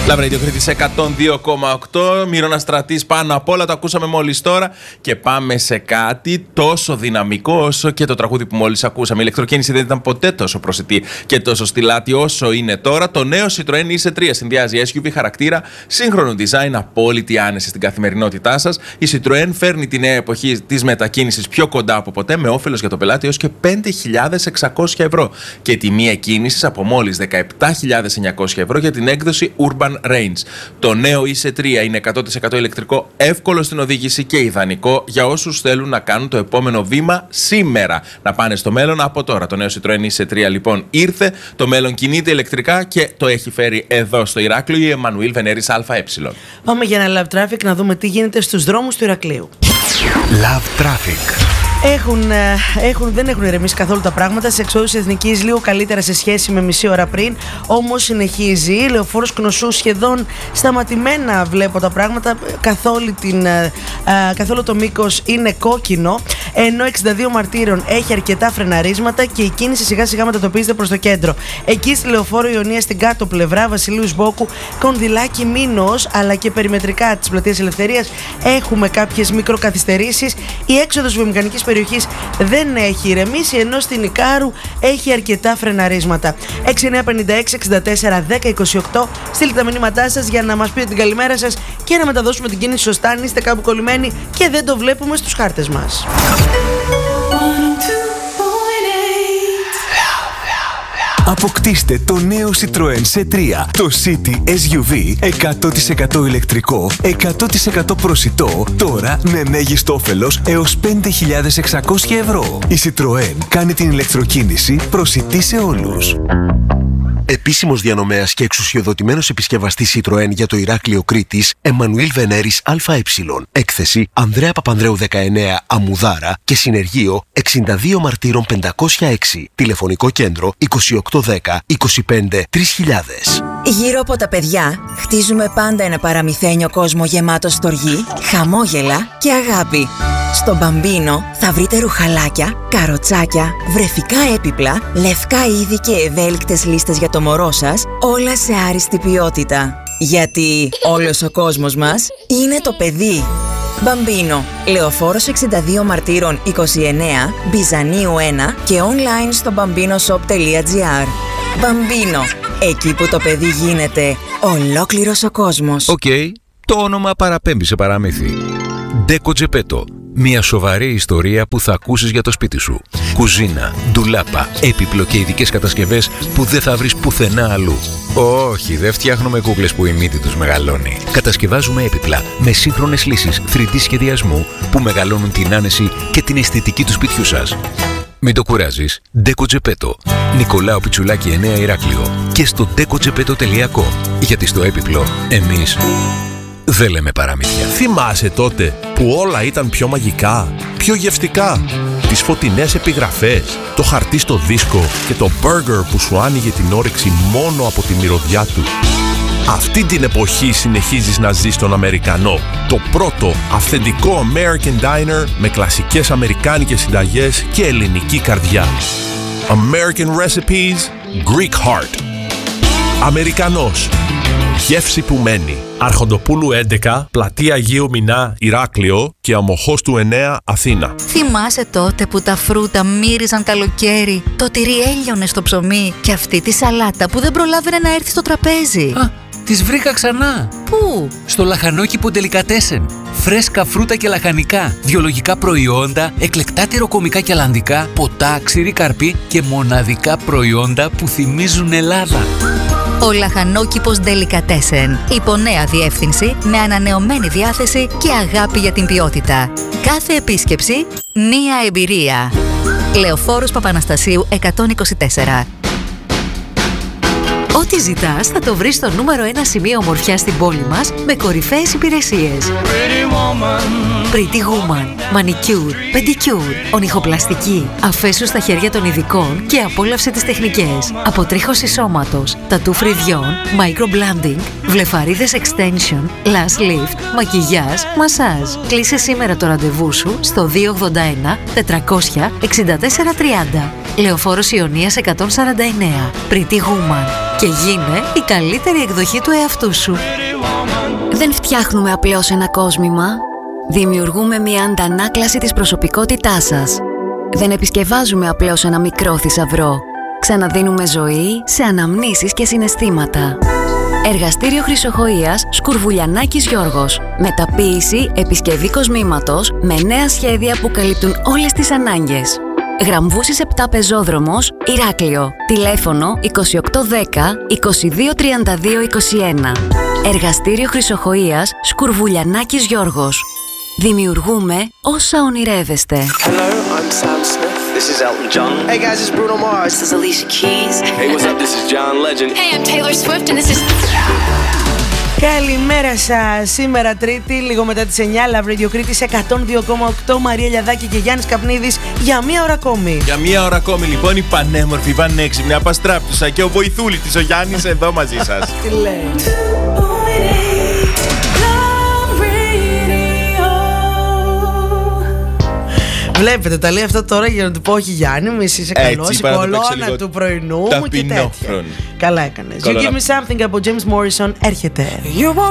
Love Radio Κρήτης 102,8. Μύρωνας Στρατής πάνω απ' όλα. Το ακούσαμε μόλις τώρα. Και πάμε σε κάτι τόσο δυναμικό όσο και το τραγούδι που μόλις ακούσαμε. Η ηλεκτροκίνηση δεν ήταν ποτέ τόσο προσιτή και τόσο στυλάτη όσο είναι τώρα. Το νέο Citroën IC3 συνδυάζει SUV χαρακτήρα, σύγχρονο design, απόλυτη άνεση στην καθημερινότητά σας. Η Citroën φέρνει τη νέα εποχή της μετακίνησης πιο κοντά από ποτέ, με όφελος για το πελάτη έως και 5.600 ευρώ. Και τιμή εκκίνησης από μόλις 17.900 ευρώ για την έκδοση Urban Range. Το νέο IC3 είναι 100% ηλεκτρικό, εύκολο στην οδήγηση και ιδανικό για όσους θέλουν να κάνουν το επόμενο βήμα σήμερα. Να πάνε στο μέλλον από τώρα. Το νέο Citroën IC3 λοιπόν ήρθε. Το μέλλον κινείται ηλεκτρικά και το έχει φέρει εδώ στο Ηράκλειο η Εμμανουήλ Βενέρης ΑΕ. Πάμε για ένα Love Traffic να δούμε τι γίνεται στους δρόμους του Ηρακλείου. Love Traffic. Δεν έχουν ηρεμήσει καθόλου τα πράγματα. Σε εξόδους Εθνικής λίγο καλύτερα σε σχέση με μισή ώρα πριν. Όμως συνεχίζει. Λεωφόρος Κνωσού σχεδόν σταματημένα βλέπω τα πράγματα. Καθόλου το μήκος είναι κόκκινο. Ενώ 62 Μαρτύρων έχει αρκετά φρεναρίσματα και η κίνηση σιγά σιγά μετατοπίζεται προς το κέντρο. Εκεί στη Λεωφόρο Ιωνία στην κάτω πλευρά, Βασιλείου Σμπόκου, Κονδυλάκη Μήνος, αλλά και περιμετρικά της Πλατείας Ελευθερίας έχουμε κάποιες μικροκαθυστερήσεις. Η έξοδος βιομηχανικής περιοχής δεν έχει ηρεμήσει, ενώ στην Ικάρου έχει αρκετά φρεναρίσματα. 6956-64-1028. Στείλτε τα μηνύματά σας για να μας πείτε την καλημέρα σας και να μεταδώσουμε την κίνηση σωστά. Αν είστε κάπου κολλημένοι και δεν το βλέπουμε στους χάρτες μας. Αποκτήστε το νέο Citroën C3, το City SUV 100% ηλεκτρικό, 100% προσιτό, τώρα με μέγιστο όφελος έως 5.600 ευρώ. Η Citroën κάνει την ηλεκτροκίνηση προσιτή σε όλους. Επίσημος διανομέας και εξουσιοδοτημένος επισκευαστής Citroën για το Ηράκλειο Κρήτης, Εμμανουήλ Βενέρης ΑΕ. Έκθεση Ανδρέα Παπανδρέου 19, Αμμουδάρα και συνεργείο 62 Μαρτύρων 506. Τηλεφωνικό κέντρο 2810 25 3000. Γύρω από τα παιδιά χτίζουμε πάντα ένα παραμυθένιο κόσμο γεμάτο στοργή, χαμόγελα και αγάπη. Στο Μπαμπίνο θα βρείτε ρουχαλάκια, καροτσάκια, βρεφικά έπιπλα, λευκά είδη και ευέλικτες λίστες για το μωρό σας, όλα σε άριστη ποιότητα. Γιατί όλος ο κόσμος μας είναι το παιδί. Μπαμπίνο, Λεωφόρος 62 Μαρτύρων 29, Μπιζανίου 1 και online στο bambinoshop.gr. Μπαμπίνο, εκεί που το παιδί γίνεται ολόκληρος ο κόσμος. Οκ, το όνομα παραπέμπει σε παραμύθι. Deco Geppetto. Μια σοβαρή ιστορία που θα ακούσεις για το σπίτι σου. Κουζίνα, ντουλάπα, έπιπλο και ειδικές κατασκευές που δεν θα βρεις πουθενά αλλού. Όχι, δεν φτιάχνουμε κούκλες που η μύτη τους μεγαλώνει. Κατασκευάζουμε έπιπλα με σύγχρονες λύσεις 3D σχεδιασμού που μεγαλώνουν την άνεση και την αισθητική του σπιτιού σας. Μην το κουράζεις. Deco Geppetto. Νικολάου Πιτσουλάκη 9 Ηράκλειο. Και στο decogeppetto.com. Γιατί στο έπιπλο εμείς δεν λέμε παραμύθια. Θυμάσαι τότε που όλα ήταν πιο μαγικά, πιο γευστικά? Τις φωτεινές επιγραφές, το χαρτί στο δίσκο και το μπέργκερ που σου άνοιγε την όρεξη μόνο από τη μυρωδιά του. Αυτή την εποχή συνεχίζεις να ζεις τον Αμερικανό. Το πρώτο αυθεντικό American Diner με κλασικές αμερικάνικες συνταγές και ελληνική καρδιά. American Recipes, Greek Heart. Αμερικανός. Γεύση που μένει. Αρχοντοπούλου 11, Πλατεία Αγίου Μινά, Ηράκλειο και Αμοχώστου 9, Αθήνα. Θυμάσαι τότε που τα φρούτα μύριζαν καλοκαίρι, το τυρί έλειωνε στο ψωμί και αυτή τη σαλάτα που δεν προλάβαινε να έρθει στο τραπέζι? Τις βρήκα ξανά. Πού? Στο Λαχανόκηπο Ντελικατέσεν. Φρέσκα φρούτα και λαχανικά, βιολογικά προϊόντα, εκλεκτά τυροκομικά και αλλαντικά, ποτά, ξηρή καρπή και μοναδικά προϊόντα που θυμίζουν Ελλάδα. Ο Λαχανόκηπος Ντελικατέσεν. Υπό νέα διεύθυνση, με ανανεωμένη διάθεση και αγάπη για την ποιότητα. Κάθε επίσκεψη, μία εμπειρία. Λεωφόρος Παπαναστασίου 124. Ό,τι ζητάς θα το βρεις στο νούμερο 1 σημείο ομορφιάς στην πόλη μας με κορυφαίες υπηρεσίες. Pretty Woman, Manicure, Pedicure, ονυχοπλαστική. Αφέσου στα χέρια των ειδικών και απόλαυσε τις τεχνικές. Αποτρίχωση σώματος, τατού φρυδιών, microblending, βλεφαρίδες extension, lash lift, μακιγιάζ, μασάζ. Κλείσε σήμερα το ραντεβού σου στο 281 400 6430. Λεωφόρος Ιωνίας 149. Pretty Woman. και γίνε η καλύτερη εκδοχή του εαυτού σου. Δεν φτιάχνουμε απλώς ένα κόσμημα. Δημιουργούμε μια αντανάκλαση της προσωπικότητάς σας. Δεν επισκευάζουμε απλώς ένα μικρό θησαυρό. Ξαναδίνουμε ζωή σε αναμνήσεις και συναισθήματα. Εργαστήριο Χρυσοχοΐας Σκουρβουλιανάκης Γιώργος. Μεταποίηση, επισκευή κοσμήματος με νέα σχέδια που καλύπτουν όλες τις ανάγκες. Γραμβούσης 7 Πεζόδρομος, Ηράκλειο. Τηλέφωνο 2810 2232 21. Εργαστήριο Χρυσοχοΐας Σκουρβουλιανάκης Γιώργος. Δημιουργούμε όσα ονειρεύεστε. Hello, I'm Sam Smith. This is Elton John. Hey guys, it's Bruno Mars. This is Alicia Keys. Hey, what's up? This is John Legend. Hey, I'm Taylor Swift and this is... Καλημέρα σας. Σήμερα Τρίτη, λίγο μετά τις 9, Love Radio Κρήτης 102,8. Μαρία Λιαδάκη και Γιάννης Καπνίδης για μία ώρα ακόμη. Για μία ώρα ακόμη, λοιπόν, η πανέμορφη, η πανέξυπνη Απαστράπτουσα και ο βοηθούλης της, ο Γιάννης, εδώ μαζί σας. Τι λέει. Βλέπετε, τα λέει αυτό τώρα για να του πω: όχι Γιάννη, μη είσαι καλός, η κολόνα του πρωινού μου και τέτοια. Καλά έκανες. You Give Me Something από James Morrison έρχεται.